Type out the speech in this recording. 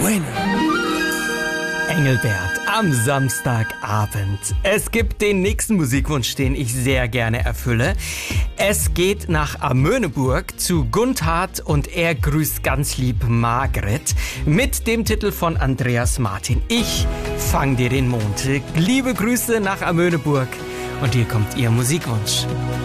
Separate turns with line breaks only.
bueno.
Engelbert am Samstagabend. Es gibt den nächsten Musikwunsch, den ich sehr gerne erfülle. Es geht nach Amöneburg zu Gundhard und er grüßt ganz lieb Margret mit dem Titel von Andreas Martin. Ich fang dir den Mond. Liebe Grüße nach Amöneburg und hier kommt Ihr Musikwunsch.